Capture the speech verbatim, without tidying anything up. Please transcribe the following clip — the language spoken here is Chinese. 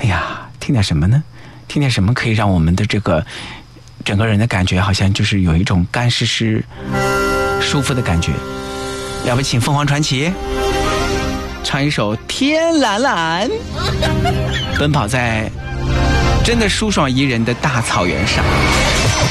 哎呀，听点什么呢？听点什么可以让我们的这个整个人的感觉好像就是有一种干湿湿舒服的感觉。要不请凤凰传奇唱一首《天蓝蓝》，奔跑在真的舒爽宜人的大草原上。